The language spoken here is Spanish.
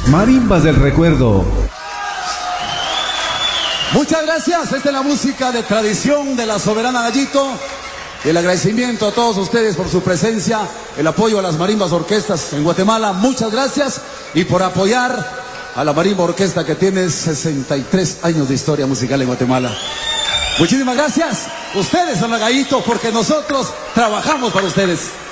Marimbas del Recuerdo. Muchas gracias. Esta es la música de tradición de la Soberana Gallito. El agradecimiento a todos ustedes por su presencia, el apoyo a las marimbas orquestas en Guatemala. Muchas gracias y por apoyar a la marimba orquesta que tiene 63 años de historia musical en Guatemala. Muchísimas gracias. Ustedes son la Gallito porque nosotros trabajamos para ustedes.